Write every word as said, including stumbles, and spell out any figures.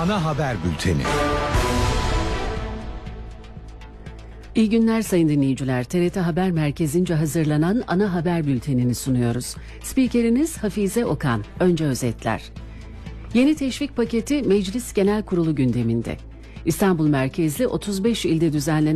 Ana Haber Bülteni. İyi günler sayın dinleyiciler. T R T Haber Merkezi'nce hazırlanan Ana Haber Bülteni'ni sunuyoruz. Spikeriniz Hafize Okan. Önce özetler. Yeni teşvik paketi Meclis Genel Kurulu gündeminde. İstanbul merkezli otuz beş ilde düzenlenen